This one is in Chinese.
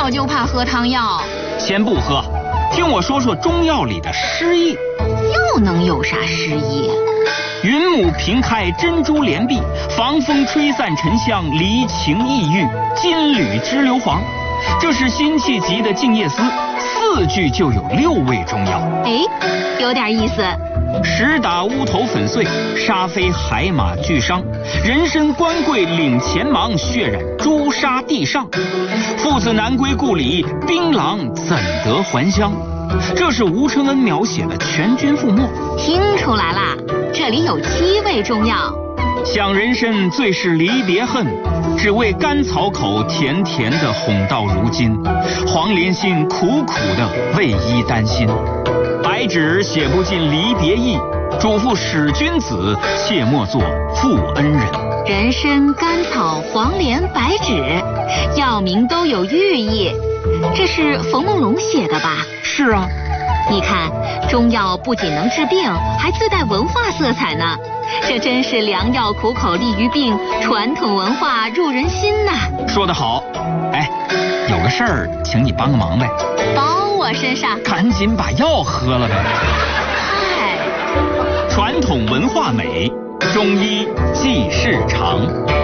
小就怕喝汤药。 先不喝，听我说说中药里的诗意。 又能有啥诗意？ 云母平开珍珠帘壁，防风吹散沉香，离情抑郁，金缕织硫磺。这是辛弃疾的《静夜思》，4句就有6味中药。 有点意思。 石打乌头粉碎，沙飞海马俱伤。人参官贵领前忙，血染朱砂地上。父子难归故里，槟榔怎得还乡？这是吴承恩描写的全军覆没。 听出来啦，这里有7味中药。 想人参最是离别恨，只为甘草口甜甜的哄到如今。黄连心苦苦的为伊担心。白纸写不尽离别意，嘱咐使君子，切莫作负恩人。 人参、甘草、黄连、白芷，药名都有寓意。这是冯梦龙写的吧？ 是啊。 你看，中药不仅能治病，还自带文化色彩呢。这真是良药苦口利于病，传统文化入人心呐。 说得好。有个事儿，请你帮个忙呗。 包我身上。 赶紧把药喝了呗。 嗨， 传统文化美，中医济世长。